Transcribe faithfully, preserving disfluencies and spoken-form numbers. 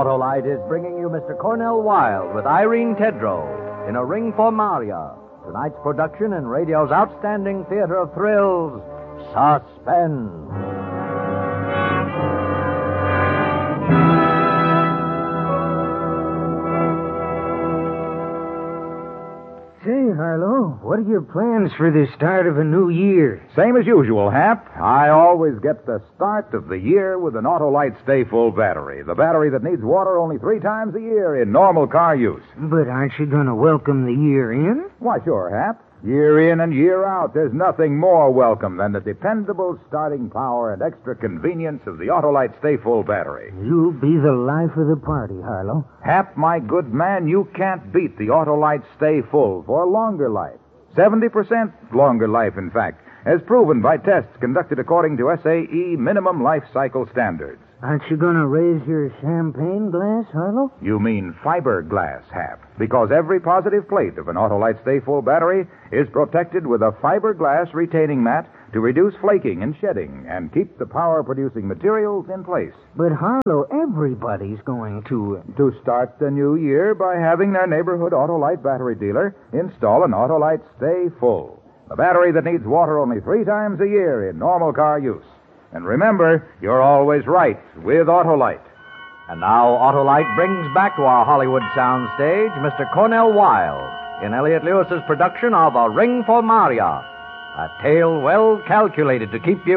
Autolite is bringing you Mister Cornell Wilde with Irene Tedrow in A Ring for Maria, tonight's production in radio's outstanding theater of thrills, Suspense. Say, Harlow, what are your plans for the start of a new year? Same as usual, Hap. I always get the start of the year with an Autolite Stay Full battery. The battery that needs water only three times a year in normal car use. But aren't you going to welcome the year in? Why, sure, Hap. Year in and year out, there's nothing more welcome than the dependable starting power and extra convenience of the Autolite Stay Full battery. You'll be the life of the party, Harlow. Hap, my good man, you can't beat the Autolite Stay Full for longer life. seventy percent longer life, in fact, as proven by tests conducted according to S A E minimum life cycle standards. Aren't you going to raise your champagne glass, Harlow? You mean fiberglass, Hap, because every positive plate of an Autolite Stay Full battery is protected with a fiberglass retaining mat to reduce flaking and shedding and keep the power-producing materials in place. But, Harlow, everybody's going to... To start the new year by having their neighborhood Autolite battery dealer install an Autolite Stay Full, a battery that needs water only three times a year in normal car use. And remember, you're always right with Autolite. And now Autolite brings back to our Hollywood soundstage Mister Cornell Wilde in Elliot Lewis's production of A Ring for Maria, a tale well calculated to keep you